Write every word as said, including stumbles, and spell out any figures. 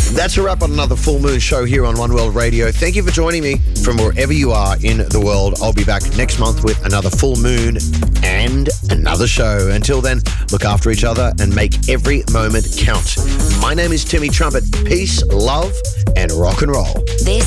That's a wrap on another Full Moon show here on One World Radio. Thank you for joining me from wherever you are in the world. I'll be back next month with another Full Moon and another show. Until then, look after each other and make every moment count. My name is Timmy Trumpet. Peace, love, and rock and roll. This